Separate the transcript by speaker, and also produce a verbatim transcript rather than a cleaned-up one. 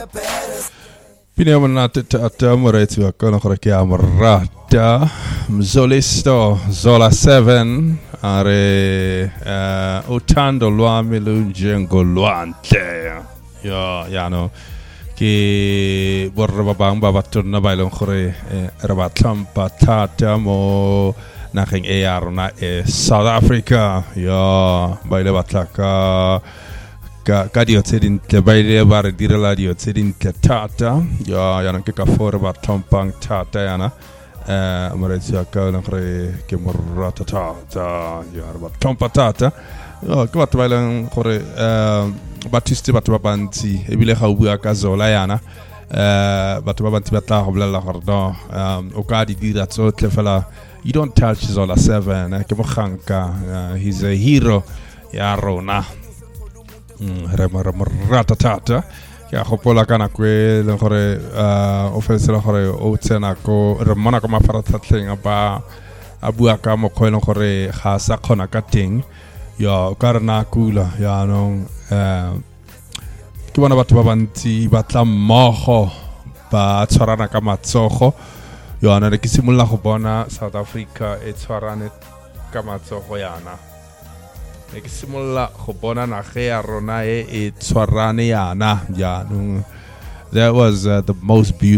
Speaker 1: Pine monate tata moretu akono koreke amrata mzolisto zola seven are uh, utando lwa milunjengo lwante ya ya no ki borba bang babatur na bailon khore rabatlam patata mo naking ar na e South Africa ya baile batlaka ka kadio tsedin te baile bar dirala dio tsedin te tata ya ya ke ka for ba tompang tata yana eh amoretia ka na khore ke morata tata ya ba tompa tata ya ke batho ba ileng gore eh batiste batho ba bantsi ebile ga o bua ka zola yana eh batho ba bantsi ba tla go bolela gore no o ka di dira tsotlhe fela you don't touch Zola seven ke moganka he's a hero ya rona re morata tata ya gopola kana kwe le gore uh ofensela gore o tsena ko re mona ka mafaratlhatlheng ba a bua ka mo khoeno gore ga sa khona ka teng ya ka rena kula ya no eh ke bona batho ba bantsi ba tla mmogo ba tshwarana ka matsogo yo ana re ke simolla go bona South Africa e tshwarane ka matsogo yana e ke simolla go bona naghe ya rona e e tshwarane yana ya no that was uh, the most beautiful